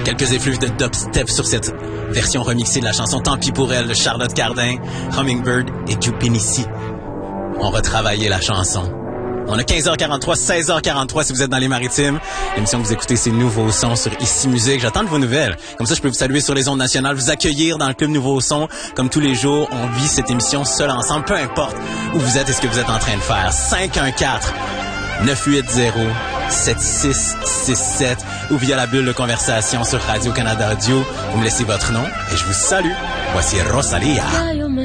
Quelques effluves de dubstep sur cette version remixée de la chanson Tant pis pour elle de Charlotte Cardin, Hummingbird et Jupinici. On va travailler la chanson. On a 15h43, 16h43 si vous êtes dans les Maritimes. L'émission que vous écoutez, c'est Nouveau Son sur Ici Musique. J'attends de vos nouvelles. Comme ça, je peux vous saluer sur les ondes nationales, vous accueillir dans le club Nouveau Son. Comme tous les jours, on vit cette émission seul ensemble, peu importe où vous êtes et ce que vous êtes en train de faire. 514-980-7667 ou via la bulle de conversation sur Radio-Canada Audio. Vous me laissez votre nom et je vous salue. Voici Rosalia.